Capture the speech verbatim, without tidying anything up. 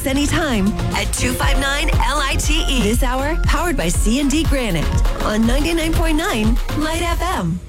anytime at two five nine L I T E. This hour, powered by C and D Granite on ninety-nine point nine Light F M.